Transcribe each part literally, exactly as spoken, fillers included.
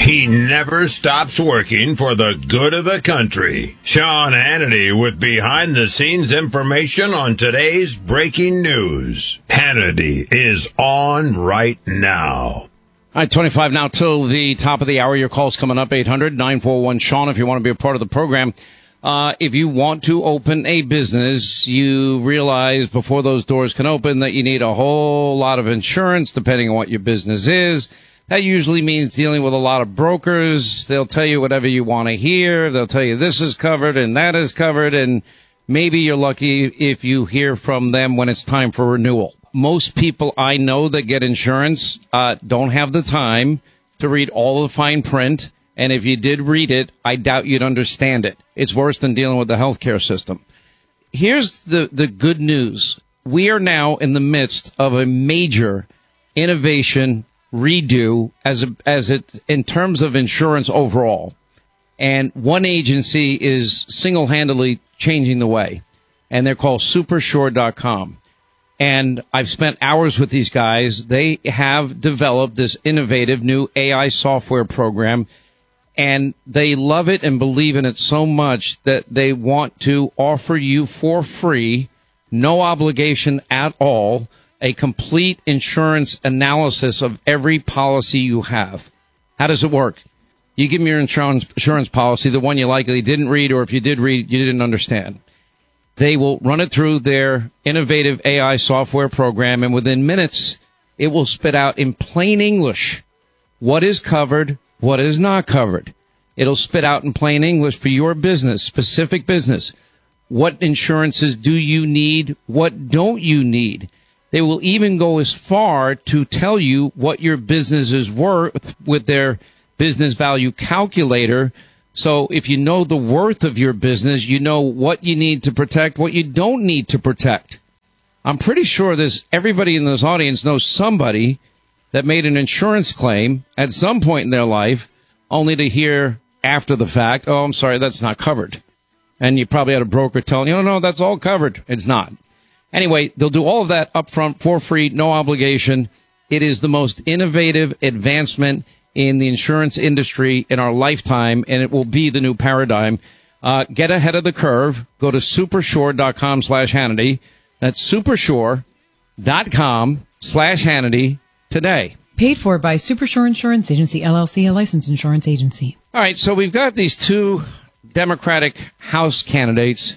He never stops working for the good of the country. Sean Hannity with behind-the-scenes information on today's breaking news. Hannity is on right now. All right, twenty-five now till the top of the hour. Your call's coming up, eight hundred nine four one Sean, if you want to be a part of the program. Uh, if you want to open a business, you realize before those doors can open that you need a whole lot of insurance, depending on what your business is. That usually means dealing with a lot of brokers. They'll tell you whatever you want to hear. They'll tell you this is covered and that is covered. And maybe you're lucky if you hear from them when it's time for renewal. Most people I know that get insurance uh, don't have the time to read all the fine print. And if you did read it, I doubt you'd understand it. It's worse than dealing with the healthcare system. Here's the, the good news. We are now in the midst of a major innovation redo as a, as it in terms of insurance overall. And one agency is single-handedly changing the way. And they're called Supersure dot com. And I've spent hours with these guys. They have developed this innovative new A I software program. And they love it and believe in it so much that they want to offer you for free, no obligation at all, a complete insurance analysis of every policy you have. How does it work? You give me your insurance, insurance policy, the one you likely didn't read, or if you did read, you didn't understand. They will run it through their innovative A I software program, and within minutes, it will spit out in plain English what is covered, what is not covered. It'll spit out in plain English for your business, specific business. What insurances do you need? What don't you need? They will even go as far to tell you what your business is worth with their business value calculator. So if you know the worth of your business, you know what you need to protect, what you don't need to protect. I'm pretty sure there's everybody in this audience knows somebody that made an insurance claim at some point in their life, only to hear after the fact, oh, I'm sorry, that's not covered. And you probably had a broker telling you, no, no, that's all covered. It's not. Anyway, they'll do all of that up front for free, no obligation. It is the most innovative advancement in the insurance industry in our lifetime, and it will be the new paradigm. Uh, get ahead of the curve. Go to Supersure dot com slash Hannity. That's Supersure dot com slash Hannity today. Paid for by Supersure Insurance Agency, L L C, a licensed insurance agency. All right, so we've got these two Democratic House candidates,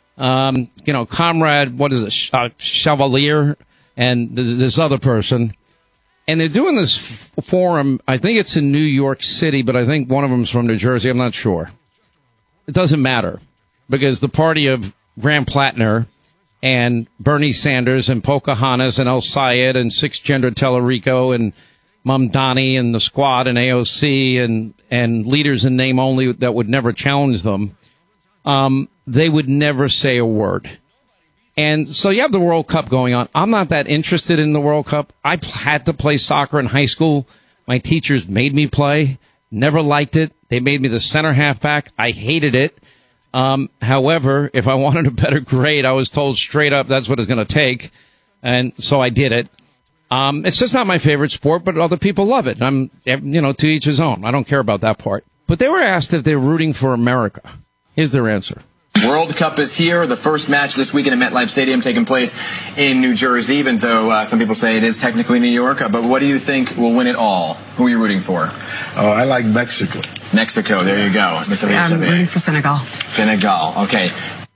um, you know, Comrade, what is it, uh, Chevalier, and th- this other person. And they're doing this f- forum, I think it's in New York City, but I think one of them's from New Jersey. I'm not sure. It doesn't matter, because the party of Graham Plattner and Bernie Sanders and Pocahontas and El Sayed and Six-Gender Tellerico and Mamdani and the Squad and A O C and, and leaders in name only that would never challenge them, um, they would never say a word. And so you have the World Cup going on. I'm not that interested in the World Cup. I had to play soccer in high school. My teachers made me play. Never liked it. They made me the center halfback. I hated it. Um, however, if I wanted a better grade, I was told straight up that's what it's going to take. And so I did it. Um, it's just not my favorite sport, but other people love it. I'm, you know, to each his own. I don't care about that part. But they were asked if they're rooting for America. Here's their answer. World Cup is here. The first match this weekend at MetLife Stadium taking place in New Jersey, even though uh, some people say it is technically New York. Uh, but what do you think will win it all? Who are you rooting for? Oh, I like Mexico. Mexico, there you go. I'm rooting for Senegal. Senegal, okay.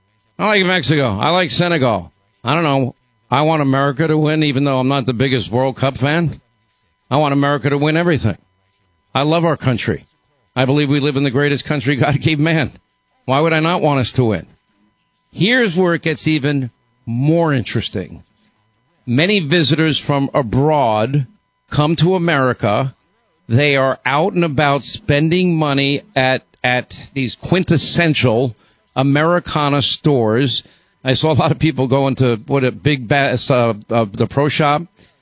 I like Mexico. I like Senegal. I don't know. I want America to win, even though I'm not the biggest World Cup fan. I want America to win everything. I love our country. I believe we live in the greatest country God gave man. Why would I not want us to win? Here's where it gets even more interesting. Many visitors from abroad come to America. They are out and about spending money at, at these quintessential Americana stores. I saw a lot of people going to what a big bass, uh, uh, the Pro Shop,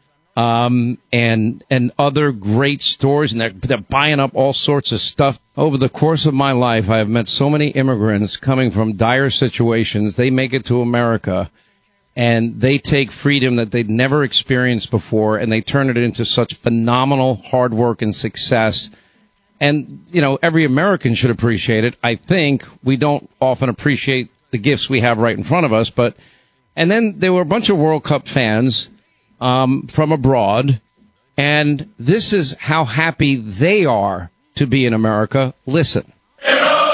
um, and and other great stores, and they're, they're buying up all sorts of stuff. Over the course of my life, I have met so many immigrants coming from dire situations. They make it to America, and they take freedom that they'd never experienced before, and they turn it into such phenomenal hard work and success. And, you know, every American should appreciate it. I think we don't often appreciate the gifts we have right in front of us. But, and then there were a bunch of World Cup fans um, from abroad. And this is how happy they are to be in America. Listen. Hello!